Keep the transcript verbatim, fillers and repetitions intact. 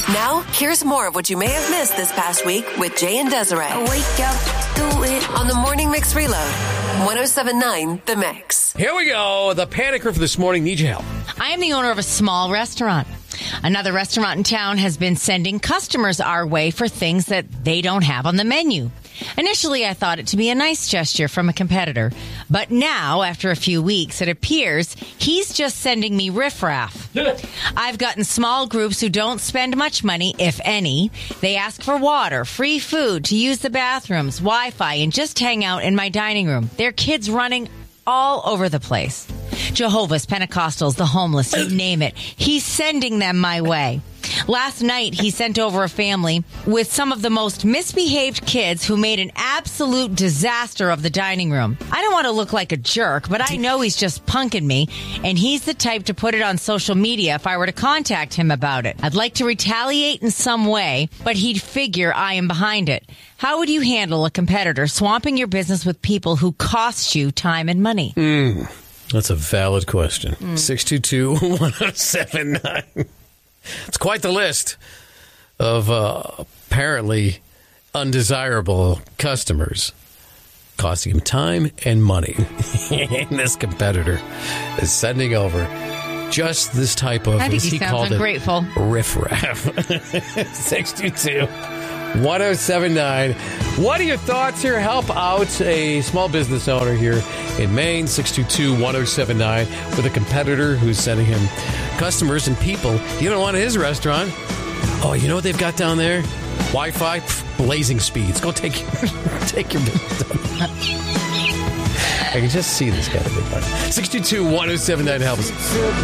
Now, here's more of what you may have missed this past week with Jay and Desiree. I wake up, do it. On the Morning Mix Reload, one oh seven point nine The Mix. Here we go. The panicker for this morning needs your help. I am the owner of a small restaurant. Another restaurant in town has been sending customers our way for things that they don't have on the menu. Initially, I thought it to be a nice gesture from a competitor. But now, after a few weeks, it appears he's just sending me riffraff. I've gotten small groups who don't spend much money, if any. They ask for water, free food, to use the bathrooms, Wi-Fi, and just hang out in my dining room. Their kids running all over the place. Jehovah's, Pentecostals, the homeless, you name it. He's sending them my way. Last night, he sent over a family with some of the most misbehaved kids who made an absolute disaster of the dining room. I don't want to look like a jerk, but I know he's just punking me, and he's the type to put it on social media if I were to contact him about it. I'd like to retaliate in some way, but he'd figure I am behind it. How would you handle a competitor swamping your business with people who cost you time and money? Mm, that's a valid question. Mm. six two two, one oh seven nine. It's quite the list of uh, apparently undesirable customers, costing him time and money. And this competitor is sending over just this type of, I think as he, he sounds called ungrateful. it, riffraff. six two two, one oh seven nine. What are your thoughts here? Help out a small business owner here in Maine, six two two, one oh seven nine, with a competitor who's sending him customers and people you don't want at his restaurant. Oh, you know what they've got down there? Wi-Fi, pff, blazing speeds. Go take your, take your business done. I can just see this guy. six two two, one oh seven nine helps.